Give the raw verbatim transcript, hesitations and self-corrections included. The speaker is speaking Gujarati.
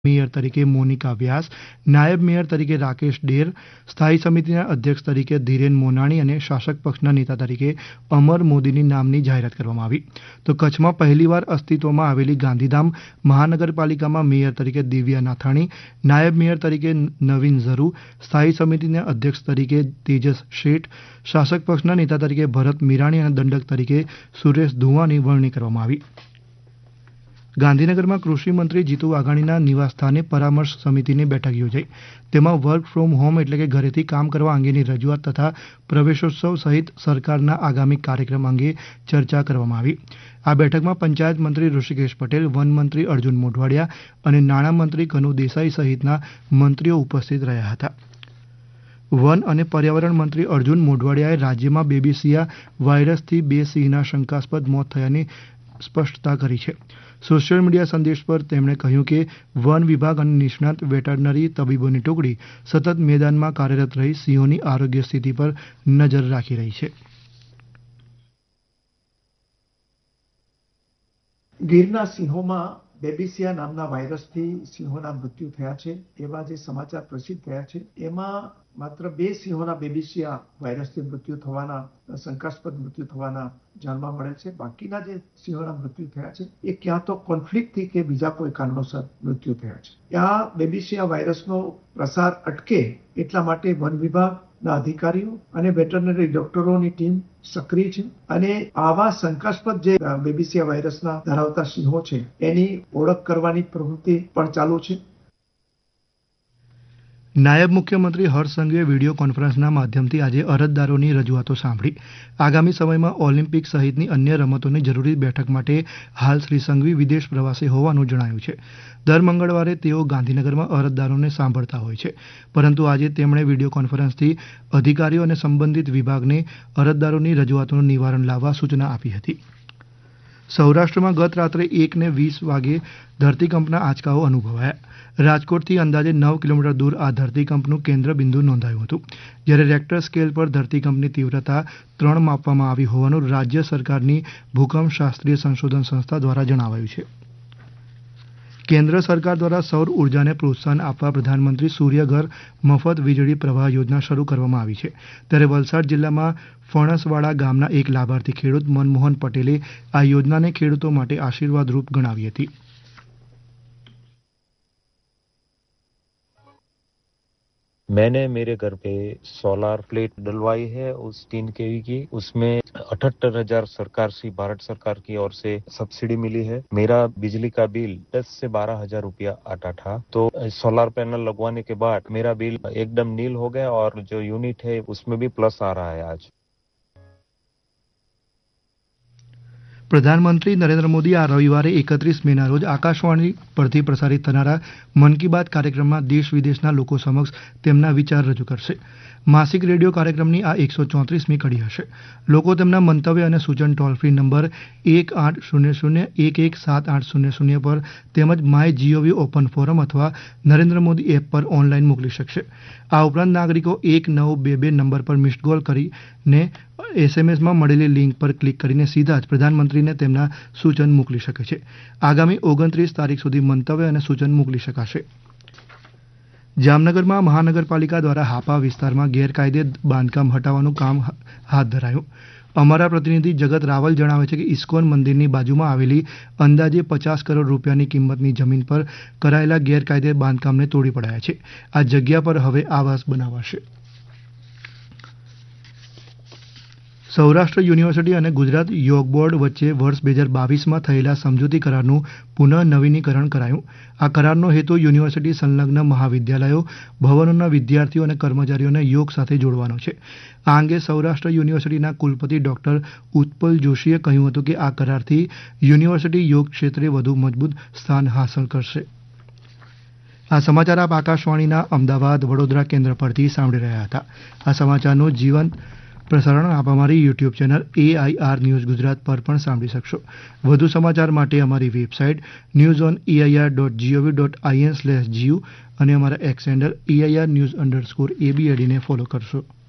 મેયર તરીકે મોનિકા વ્યાસ, નાયબ મેયર તરીકે રાકેશ ડેર, સ્થાયી સમિતિના અધ્યક્ષ તરીકે ધીરેન મોનાણી અને શાસક પક્ષના નેતા તરીકે અમર મોદીની નામની જાહેરાત કરવામાં આવી. તો કચ્છમાં પહેલીવાર અસ્તિત્વમાં આવેલી ગાંધીધામ મહાનગરપાલિકામાં મેયર તરીકે દિવ્યા નાથાણી, નાયબ મેયર તરીકે નવીન ઝરુ, સ્થાયી સમિતિના અધ્યક્ષ તરીકે તેજસ શેઠ, શાસક પક્ષના નેતા તરીકે ભરત મીરાણી અને દંડક તરીકે સુરેશ ધુવાની વરણી કરવામાં આવી. ગાંધીનગરમાં કૃષિ મંત્રી જીતુ વાઘાણીના નિવાસસ્થાને પરામર્શ સમિતિની બેઠક યોજાઈ. તેમાં વર્ક ફ્રોમ હોમ એટલે કે ઘરેથી કામ કરવા અંગેની રજૂઆત તથા પ્રવેશોત્સવ સહિત સરકારના આગામી કાર્યક્રમ અંગે ચર્ચા કરવામાં આવી. આ બેઠકમાં પંચાયત મંત્રી ઋષિકેશ પટેલ, વન મંત્રી અર્જુન મોઢવાડિયા અને નાણાં મંત્રી કનુ દેસાઈ સહિતના મંત્રીઓ ઉપસ્થિત રહ્યા હતા. વન અને પર્યાવરણ મંત્રી અર્જુન મોઢવાડિયાએ રાજ્યમાં બેબીસિયા વાયરસથી બે સિંહના શંકાસ્પદ મોત થયાની સ્પષ્ટતા કરી છે. સોશિયલ મીડિયા સંદેશ પર તેમણે કહ્યું કે વન વિભાગ અને નિષ્ણાત વેટરનરી તબીબોની ટુકડી સતત મેદાનમાં કાર્યરત રહી સિંહોની આરોગ્ય સ્થિતિ પર નજર રાખી રહી છે. ગીરના સિંહોમાં બેબીસિયા નામના વાયરસથી સિંહોના મૃત્યુ થયા છે એવા જે સમાચાર પ્રસિદ્ધ થયા છે એમાં માત્ર બે સિંહોના બેબીસિયા વાયરસથી મૃત્યુ થવાના શંકાસ્પદ મૃત્યુ થવાના જાણવા મળે છે. બાકીના જે સિંહોના મૃત્યુ થયા છે એ ક્યાં તો કોન્ફ્લિક્ટથી કે બીજા કોઈ કારણોસર મૃત્યુ થયા છે. આ બેબીસિયા વાયરસનો પ્રસાર અટકે એટલા માટે વન વિભાગના અધિકારીઓ અને વેટરનરી ડોક્ટરોની ટીમ સક્રિય છે અને આવા શંકાસ્પદ જે બેબીસિયા વાયરસના ધરાવતા સિંહો છે એની ઓળખ કરવાની પ્રવૃત્તિ પણ ચાલુ છે. નાયબ મુખ્યમંત્રી હર્ષ સંઘવીએ વિડીયો કોન્ફરન્સના માધ્યમથી આજે અરજદારોની રજૂઆતો સાંભળી. આગામી સમયમાં ઓલિમ્પિક સહિતની અન્ય રમતોની જરૂરી બેઠક માટે હાલ શ્રી સંઘવી વિદેશ પ્રવાસે હોવાનું જણાયું છે. દર મંગળવારે તેઓ ગાંધીનગરમાં અરજદારોને સાંભળતા હોય છે, પરંતુ આજે તેમણે વિડીયો કોન્ફરન્સથી અધિકારીઓ અને સંબંધિત વિભાગને અરજદારોની રજૂઆતોનું નિવારણ લાવવા સૂચના આપી હતી. સૌરાષ્ટ્રમાં ગત રાત્રે એક ને વીસ વાગે ધરતીકંપના આંચકાઓ અનુભવાયા. રાજકોટથી અંદાજે નવ કિલોમીટર દૂર આ ધરતીકંપનું કેન્દ્ર બિંદુ નોંધાયું હતું, જ્યારે રેક્ટર સ્કેલ પર ધરતીકંપની તીવ્રતા ત્રણ માપવામાં આવી હોવાનું રાજ્ય સરકારની ભૂકંપ શાસ્ત્રીય સંશોધન સંસ્થા દ્વારા જણાવાયું છે. કેન્દ્ર સરકાર દ્વારા સૌર ઉર્જાને પ્રોત્સાહન આપવા પ્રધાનમંત્રી સૂર્યઘર મફત વીજળી પ્રવાહ યોજના શરૂ કરવામાં આવી છે. ત્યારે વલસાડ જિલ્લામાં ફણસવાડા ગામના એક લાભાર્થી ખેડૂત મનમોહન પટેલે આ યોજનાને ખેડૂતો માટે આશીર્વાદરૂપ ગણાવી હતી. मैंने मेरे घर पे सोलार प्लेट डलवाई है उस तीन केवी की. उसमें अठहत्तर हजार सरकार से भारत सरकार की ओर से सब्सिडी मिली है. मेरा बिजली का बिल दस से बारह हजार रुपया आता था, तो सोलार पैनल लगवाने के बाद मेरा बिल एकदम नील हो गया और जो यूनिट है उसमें भी प्लस आ रहा है. आज પ્રધાનમંત્રી નરેન્દ્ર મોદી આ રવિવારે એકત્રીસ મેના રોજ આકાશવાણી પરથી પ્રસારિત થનારા મન કી બાત કાર્યક્રમમાં દેશ વિદેશના લોકો સમક્ષ તેમના વિચાર રજૂ કરશે. માસિક રેડિયો કાર્યક્રમની આ એકસો ચોત્રીસમી કડી હશે. લોકો તેમના મંતવ્ય અને સૂચન ટોલ ફ્રી નંબર એક આઠ શૂન્ય શૂન્ય એક એક સાત આઠ શૂન્ય શૂન્ય પર તેમજ માય જીઓવી ઓપન ફોરમ અથવા નરેન્દ્ર મોદી એપ પર ઓનલાઈન મોકલી શકશે. આ ઉપરાંત નાગરિકો એક નવ બે બે નંબર પર મિસ્ડ કોલ કરીને એસએમએસમાં મળેલી લિંક પર ક્લિક કરીને સીધા જ પ્રધાનમંત્રીને તેમના સૂચન મોકલી શકે છે. આગામી ઓગણત્રીસ તારીખ સુધી મંતવ્ય અને સૂચન મોકલી શકાશે. જામનગરમાં મહાનગરપાલિકા દ્વારા હાપા વિસ્તારમાં ગેરકાયદે બાંધકામ હટાવવાનું કામ હાથ ધરાયું. અમારા પ્રતિનિધિ જગત રાવલ જણાવે છે કે ઇસ્કોન મંદિરની બાજુમાં આવેલી અંદાજે પચાસ કરોડ રૂપિયાની કિંમતની જમીન પર કરાયેલા ગેરકાયદે બાંધકામને તોડી પડાયા છે. આ જગ્યા પર હવે આવાસ બનાવાશે. સૌરાષ્ટ્ર યુનિવર્સિટી અને ગુજરાત યોગ બોર્ડ વચ્ચે વર્ષ બે હજાર બાવીસમાં થયેલા સમજૂતી કરારનું પુનઃ નવીનીકરણ કરાયું. આ કરારનો હેતુ યુનિવર્સિટી સંલગ્ન મહાવિદ્યાલયો, ભવનોના વિદ્યાર્થીઓ અને કર્મચારીઓને યોગ સાથે જોડવાનો છે. આ અંગે સૌરાષ્ટ્ર યુનિવર્સિટીના કુલપતિ ડોક્ટર ઉત્પલ જોશીએ કહ્યું હતું કે આ કરારથી યુનિવર્સિટી યોગ ક્ષેત્રે વધુ મજબૂત સ્થાન હાંસલ કરશે. આ સમાચાર આપ આકાશવાણીના અમદાવાદ વડોદરા કેન્દ્ર પરથી સાંભળી રહ્યા હતા. આ સમાચારનું જીવંત પ્રસારણ આપ અમારી YouTube channel AIR news Gujarat પર પણ સાંભળી શકશો. વધુ સમાચાર માટે અમારી website news on AIR dot GOV dot IN slash GU અને અમારા x handle AIR news underscore એબીએડીને follow કરશો.